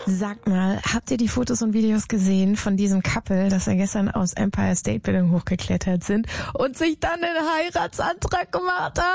Sagt mal, habt ihr die Fotos und Videos gesehen von diesem Couple, das ja gestern aus Empire State Building hochgeklettert sind und sich dann einen Heiratsantrag gemacht haben?